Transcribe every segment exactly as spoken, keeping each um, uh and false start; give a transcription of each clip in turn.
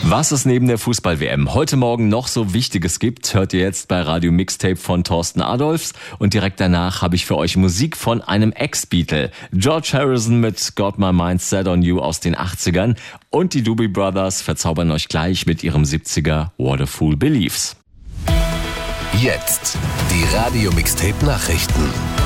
Was es neben der Fußball-W M heute Morgen noch so Wichtiges gibt, hört ihr jetzt bei Radio Mixtape von Thorsten Adolphs. Und direkt danach habe ich für euch Musik von einem Ex-Beatle. George Harrison mit Got My Mind Set on You aus den achtzigern. Und die Doobie Brothers verzaubern euch gleich mit ihrem siebziger What a Fool Believes. Jetzt die Radio Mixtape Nachrichten.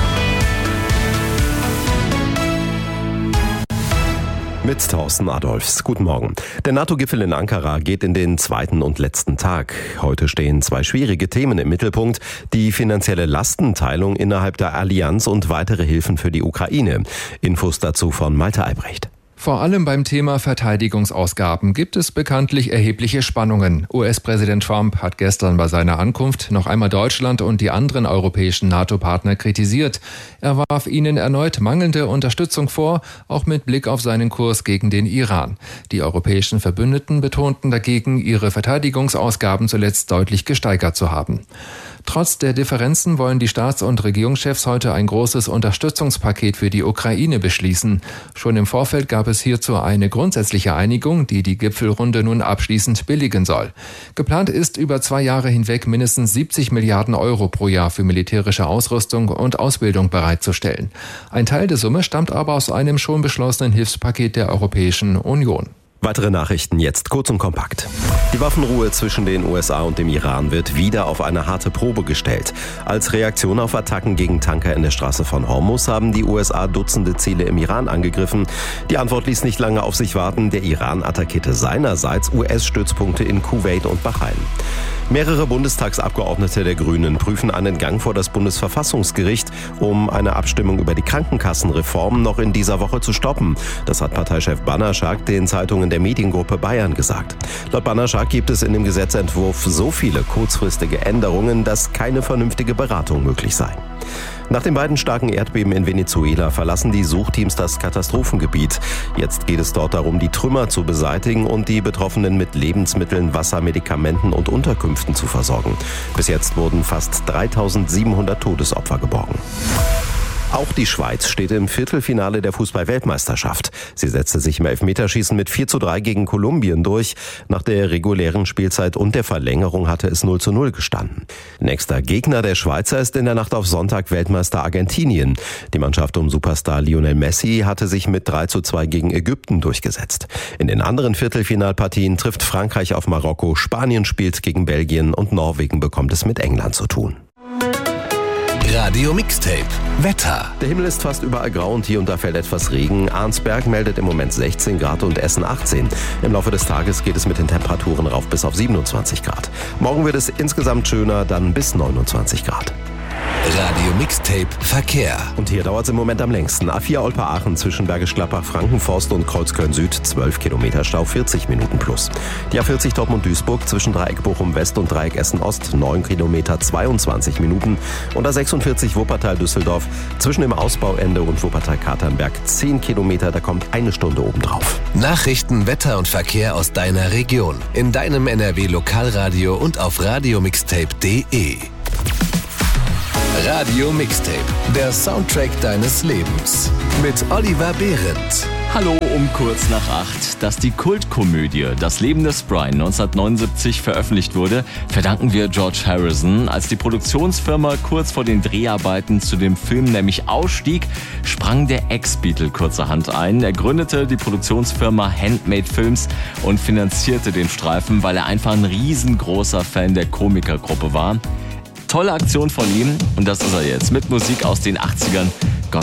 Mit Thorsten Adolphs. Guten Morgen. Der NATO-Gipfel in Ankara geht in den zweiten und letzten Tag. Heute stehen zwei schwierige Themen im Mittelpunkt. Die finanzielle Lastenteilung innerhalb der Allianz und weitere Hilfen für die Ukraine. Infos dazu von Malte Albrecht. Vor allem beim Thema Verteidigungsausgaben gibt es bekanntlich erhebliche Spannungen. U S-Präsident Trump hat gestern bei seiner Ankunft noch einmal Deutschland und die anderen europäischen NATO-Partner kritisiert. Er warf ihnen erneut mangelnde Unterstützung vor, auch mit Blick auf seinen Kurs gegen den Iran. Die europäischen Verbündeten betonten dagegen, ihre Verteidigungsausgaben zuletzt deutlich gesteigert zu haben. Trotz der Differenzen wollen die Staats- und Regierungschefs heute ein großes Unterstützungspaket für die Ukraine beschließen. Schon im Vorfeld gab es hierzu eine grundsätzliche Einigung, die die Gipfelrunde nun abschließend billigen soll. Geplant ist, über zwei Jahre hinweg mindestens siebzig Milliarden Euro pro Jahr für militärische Ausrüstung und Ausbildung bereitzustellen. Ein Teil der Summe stammt aber aus einem schon beschlossenen Hilfspaket der Europäischen Union. Weitere Nachrichten jetzt kurz und kompakt. Die Waffenruhe zwischen den U S A und dem Iran wird wieder auf eine harte Probe gestellt. Als Reaktion auf Attacken gegen Tanker in der Straße von Hormuz haben die U S A Dutzende Ziele im Iran angegriffen. Die Antwort ließ nicht lange auf sich warten. Der Iran attackierte seinerseits U S-Stützpunkte in Kuwait und Bahrain. Mehrere Bundestagsabgeordnete der Grünen prüfen einen Gang vor das Bundesverfassungsgericht, um eine Abstimmung über die Krankenkassenreform noch in dieser Woche zu stoppen. Das hat Parteichef Bannerschak den Zeitungen der Mediengruppe Bayern gesagt. Laut Bannerschak gibt es in dem Gesetzentwurf so viele kurzfristige Änderungen, dass keine vernünftige Beratung möglich sei. Nach den beiden starken Erdbeben in Venezuela verlassen die Suchteams das Katastrophengebiet. Jetzt geht es dort darum, die Trümmer zu beseitigen und die Betroffenen mit Lebensmitteln, Wasser, Medikamenten und Unterkünften zu versorgen. Bis jetzt wurden fast dreitausendsiebenhundert Todesopfer geborgen. Auch die Schweiz steht im Viertelfinale der Fußball-Weltmeisterschaft. Sie setzte sich im Elfmeterschießen mit vier zu drei gegen Kolumbien durch. Nach der regulären Spielzeit und der Verlängerung hatte es null zu null gestanden. Nächster Gegner der Schweizer ist in der Nacht auf Sonntag Weltmeister Argentinien. Die Mannschaft um Superstar Lionel Messi hatte sich mit drei zu zwei gegen Ägypten durchgesetzt. In den anderen Viertelfinalpartien trifft Frankreich auf Marokko, Spanien spielt gegen Belgien und Norwegen bekommt es mit England zu tun. Radio Mixtape Wetter. Der Himmel ist fast überall grau und hier und da fällt etwas Regen. Arnsberg meldet im Moment sechzehn Grad und Essen achtzehn. Im Laufe des Tages geht es mit den Temperaturen rauf bis auf siebenundzwanzig Grad. Morgen wird es insgesamt schöner, dann bis neunundzwanzig Grad. Radio Mixtape Verkehr. Und hier dauert es im Moment am längsten. A vier Olpe-Aachen zwischen Bergisch Gladbach, Frankenforst und Kreuzköln Süd, zwölf Kilometer Stau, vierzig Minuten plus. Die A vierzig Dortmund-Duisburg zwischen Dreieck Bochum-West und Dreieck Essen-Ost, neun Kilometer, zweiundzwanzig Minuten. Und A sechsundvierzig Wuppertal-Düsseldorf zwischen dem Ausbauende und Wuppertal-Katernberg, zehn Kilometer, da kommt eine Stunde obendrauf. Nachrichten, Wetter und Verkehr aus deiner Region. In deinem N R W-Lokalradio und auf radiomixtape punkt de. Radio Mixtape, der Soundtrack deines Lebens. Mit Oliver Behrendt. Hallo um kurz nach acht. Dass die Kultkomödie Das Leben des Brian neunzehnhundertneunundsiebzig veröffentlicht wurde, verdanken wir George Harrison. Als die Produktionsfirma kurz vor den Dreharbeiten zu dem Film nämlich ausstieg, sprang der Ex-Beatle kurzerhand ein. Er gründete die Produktionsfirma Handmade Films und finanzierte den Streifen, weil er einfach ein riesengroßer Fan der Komikergruppe war. Tolle Aktion von ihm und das ist er jetzt mit Musik aus den achtzigern